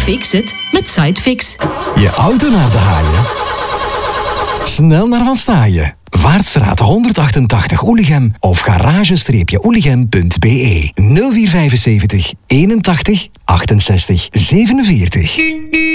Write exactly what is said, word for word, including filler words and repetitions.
Fix het met Sidefix. Je auto naar de haaien? Snel naar Van Staaien. Vaartstraat honderdachtentachtig Oelichem of garage-oelichem punt be nul vier vijfenzeventig eenentachtig achtenzestig zevenenveertig.